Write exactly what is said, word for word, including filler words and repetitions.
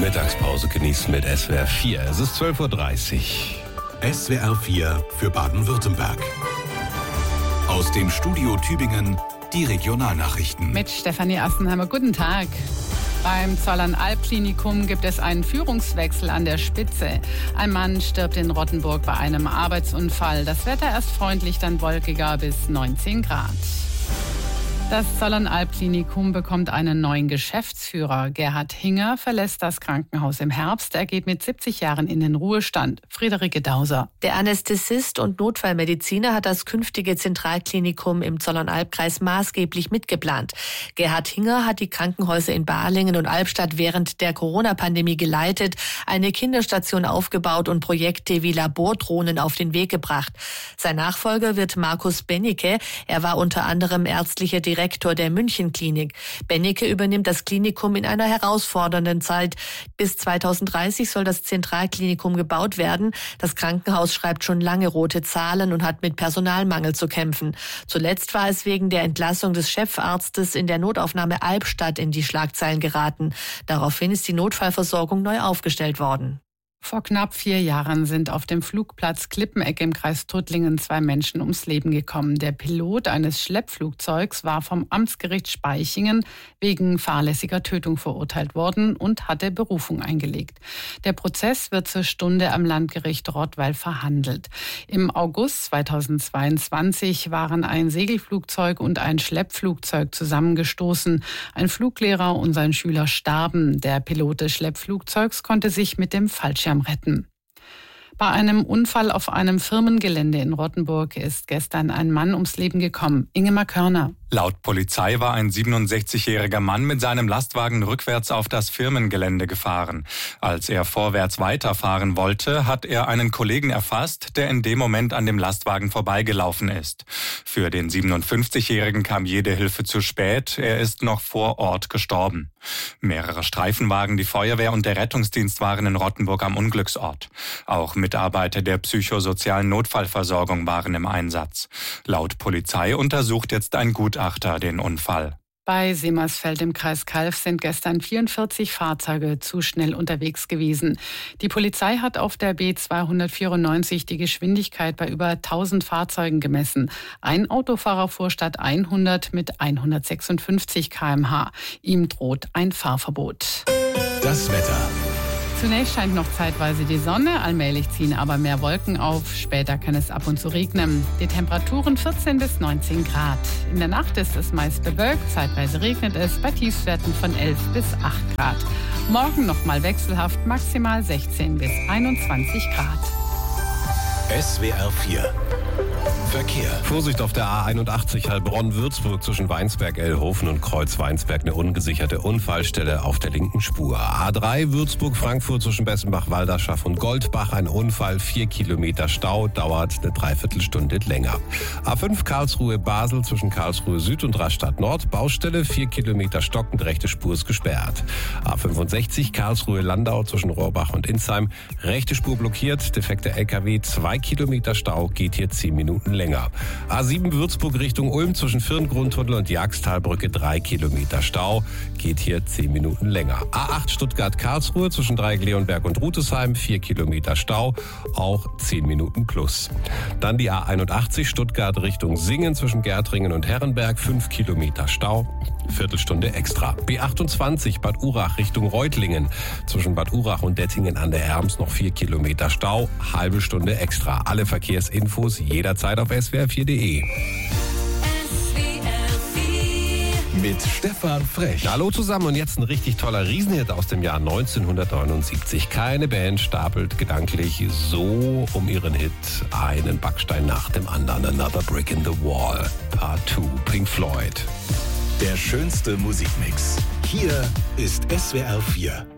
Mittagspause genießen mit S W R vier. Es ist zwölf Uhr dreißig. S W R vier für Baden-Württemberg. Aus dem Studio Tübingen die Regionalnachrichten. Mit Stefanie Assenheimer. Guten Tag. Beim Zollernalb-Klinikum gibt es einen Führungswechsel an der Spitze. Ein Mann stirbt in Rottenburg bei einem Arbeitsunfall. Das Wetter erst freundlich, dann wolkiger bis neunzehn Grad. Das Zollernalb-Klinikum bekommt einen neuen Geschäftsführer. Gerhard Hinger verlässt das Krankenhaus im Herbst. Er geht mit siebzig Jahren in den Ruhestand. Friederike Dauser. Der Anästhesist und Notfallmediziner hat das künftige Zentralklinikum im Zollernalbkreis maßgeblich mitgeplant. Gerhard Hinger hat die Krankenhäuser in Balingen und Albstadt während der Corona-Pandemie geleitet, eine Kinderstation aufgebaut und Projekte wie Labordrohnen auf den Weg gebracht. Sein Nachfolger wird Markus Bennecke. Er war unter anderem ärztlicher Direktor Direktor der München-Klinik. Bennecke übernimmt das Klinikum in einer herausfordernden Zeit. Bis zweitausenddreißig soll das Zentralklinikum gebaut werden. Das Krankenhaus schreibt schon lange rote Zahlen und hat mit Personalmangel zu kämpfen. Zuletzt war es wegen der Entlassung des Chefarztes in der Notaufnahme Albstadt in die Schlagzeilen geraten. Daraufhin ist die Notfallversorgung neu aufgestellt worden. Vor knapp vier Jahren sind auf dem Flugplatz Klippeneck im Kreis Tuttlingen zwei Menschen ums Leben gekommen. Der Pilot eines Schleppflugzeugs war vom Amtsgericht Spaichingen wegen fahrlässiger Tötung verurteilt worden und hatte Berufung eingelegt. Der Prozess wird zur Stunde am Landgericht Rottweil verhandelt. Im August zweitausendzweiundzwanzig waren ein Segelflugzeug und ein Schleppflugzeug zusammengestoßen. Ein Fluglehrer und sein Schüler starben. Der Pilot des Schleppflugzeugs konnte sich mit dem Fallschirm retten. Bei einem Unfall auf einem Firmengelände in Rottenburg ist gestern ein Mann ums Leben gekommen. Ingemar Körner. Laut Polizei war ein siebenundsechzigjähriger Mann mit seinem Lastwagen rückwärts auf das Firmengelände gefahren. Als er vorwärts weiterfahren wollte, hat er einen Kollegen erfasst, der in dem Moment an dem Lastwagen vorbeigelaufen ist. Für den siebenundfünfzigjährigen kam jede Hilfe zu spät. Er ist noch vor Ort gestorben. Mehrere Streifenwagen, die Feuerwehr und der Rettungsdienst waren in Rottenburg am Unglücksort. Auch Mitarbeiter der psychosozialen Notfallversorgung waren im Einsatz. Laut Polizei untersucht jetzt ein Gutachter den Unfall. Bei Semersfeld im Kreis Calw sind gestern vierundvierzig Fahrzeuge zu schnell unterwegs gewesen. Die Polizei hat auf der B zweihundertvierundneunzig die Geschwindigkeit bei über tausend Fahrzeugen gemessen. Ein Autofahrer fuhr statt hundert mit hundertsechsundfünfzig Kilometer pro Stunde. Ihm droht ein Fahrverbot. Das Wetter. Zunächst scheint noch zeitweise die Sonne, allmählich ziehen aber mehr Wolken auf. Später kann es ab und zu regnen. Die Temperaturen vierzehn bis neunzehn Grad. In der Nacht ist es meist bewölkt, zeitweise regnet es bei Tiefstwerten von elf bis acht Grad. Morgen nochmal wechselhaft, maximal sechzehn bis einundzwanzig Grad. S W R vier. Verkehr. Vorsicht auf der A einundachtzig Heilbronn-Würzburg zwischen Weinsberg-Elhofen und Kreuz-Weinsberg. Eine ungesicherte Unfallstelle auf der linken Spur. A drei Würzburg-Frankfurt zwischen Bessenbach-Walderschaff und Goldbach. Ein Unfall, vier Kilometer Stau, dauert eine Dreiviertelstunde länger. A fünf Karlsruhe-Basel zwischen Karlsruhe Süd und Rastatt Nord. Baustelle, vier Kilometer stockend, rechte Spur ist gesperrt. A fünfundsechzig Karlsruhe-Landau zwischen Rohrbach und Insheim. Rechte Spur blockiert, defekte L K W, zwei Kilometer Stau, geht hier zehn Minuten länger. A sieben Würzburg Richtung Ulm zwischen Firngrundtunnel und Jagstalbrücke, drei Kilometer Stau, geht hier zehn Minuten länger. A acht Stuttgart-Karlsruhe zwischen Dreieck-Leonberg und Rutesheim, vier Kilometer Stau, auch zehn Minuten plus. Dann die A einundachtzig Stuttgart Richtung Singen zwischen Gärtringen und Herrenberg, fünf Kilometer Stau, Viertelstunde extra. B achtundzwanzig Bad Urach Richtung Reutlingen zwischen Bad Urach und Dettingen an der Erms noch vier Kilometer Stau, halbe Stunde extra. Alle Verkehrsinfos jederzeit auf s w r vier punkt d e. Mit Stefan Frech. Hallo zusammen und jetzt ein richtig toller Riesenhit aus dem Jahr neunzehnhundertneunundsiebzig. Keine Band stapelt gedanklich so um ihren Hit einen Backstein nach dem anderen. Another Brick in the Wall, Part zwei, Pink Floyd. Der schönste Musikmix. Hier ist S W R vier.